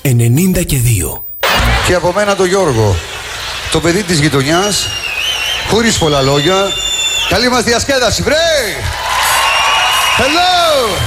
92. Και από μένα το Γιώργο, το παιδί της γειτονιάς, χωρίς πολλά λόγια. Καλή μας διασκέδαση, βρε! Hello!